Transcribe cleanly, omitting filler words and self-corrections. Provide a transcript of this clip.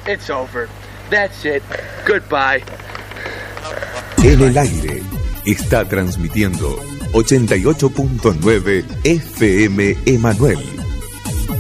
It's over. That's it. Goodbye. En el aire está transmitiendo 88.9 FM Emanuel.